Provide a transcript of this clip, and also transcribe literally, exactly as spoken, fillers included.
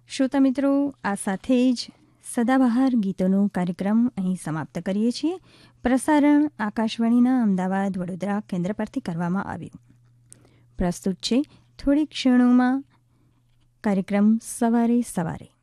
શ્રોતા મિત્રો, આ સાથે જ સદાબહાર ગીતોનો કાર્યક્રમ અહીં સમાપ્ત કરીએ છીએ. પ્રસારણ આકાશવાણીના અમદાવાદ વડોદરા કેન્દ્ર પરથી કરવામાં આવ્યું. પ્રસ્તુત છે થોડી ક્ષણોમાં કાર્યક્રમ સવારે સવારે.